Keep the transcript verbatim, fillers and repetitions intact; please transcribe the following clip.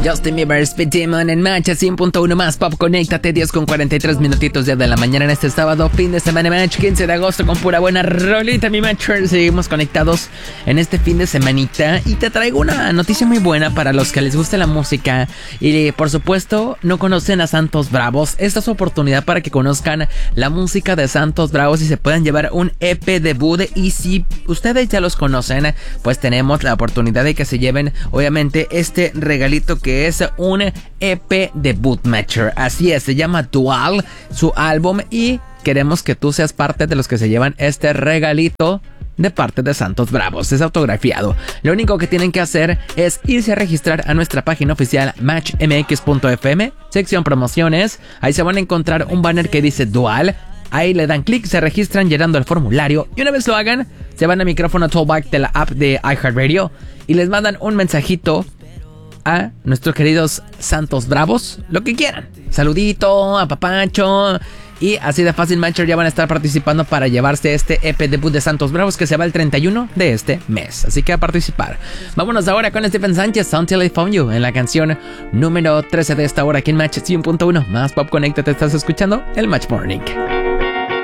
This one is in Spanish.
Justin Bieber, Speed Demon en Match cien punto uno más Pop. Conéctate, diez con cuarenta y tres minutitos ya de la mañana en este sábado, fin de semana Match, quince de agosto, con pura buena rolita, mi Matcher. Seguimos conectados en este fin de semanita y te traigo una noticia muy buena para los que les guste la música y por supuesto no conocen a Santos Bravos. Esta es su oportunidad para que conozcan la música de Santos Bravos y se puedan llevar un E P debut. Y si ustedes ya los conocen, pues tenemos la oportunidad de que se lleven obviamente este regalito que es un E P debut, Matcher. Así es, se llama Dual, su álbum, y queremos que tú seas parte de los que se llevan este regalito de parte de Santos Bravos. Es autografiado. Lo único que tienen que hacer es irse a registrar a nuestra página oficial match m x punto f m, sección promociones. Ahí se van a encontrar un banner que dice Dual. Ahí le dan clic, se registran llenando el formulario y una vez lo hagan, se van a micrófono Tollback de la app de iHeartRadio y les mandan un mensajito a nuestros queridos Santos Bravos, lo que quieran. Saludito, apapacho. Y así de fácil, Matcher, ya van a estar participando para llevarse este E P debut de Santos Bravos que se va el treinta y uno de este mes. Así que a participar. Vámonos ahora con Stephen Sánchez, Until I Found You, en la canción número trece de esta hora aquí en Match cien punto uno. Más Pop Connected, te estás escuchando el Match Morning.